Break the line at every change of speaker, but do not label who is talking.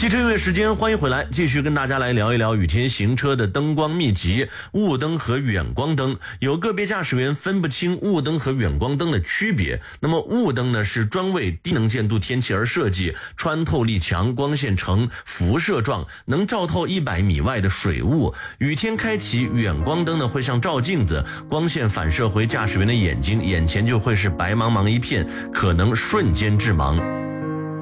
汽车音乐时间，欢迎回来，继续跟大家来聊一聊雨天行车的灯光秘籍。雾灯和远光灯，有个别驾驶员分不清雾灯和远光灯的区别。那么雾灯呢，是专为低能见度天气而设计，穿透力强，光线呈辐射状，能照透100米外的水雾。雨天开启远光灯呢，会像照镜子，光线反射回驾驶员的眼睛，眼前就会是白茫茫一片，可能瞬间致盲。